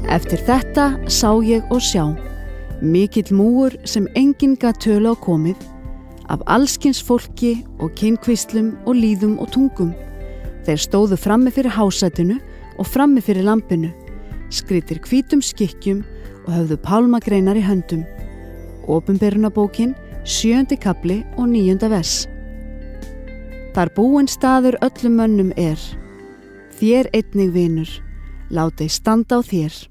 Eftir þetta sá ég og sjá, mikill múgur sem enginn gat tölu á komið, af allskyns fólki og kynkvíslum og líðum og tungum. Þeir stóðu frammi fyrir hásætinu og frammi fyrir lampinu, skrýddir hvítum skikkjum og höfðu pálmagreinar í höndum. Opinberunarbókin, 7. kafli og 9. vers. Þar búinn staður öllum mönnum þér einnig vinur, látið standa á þér.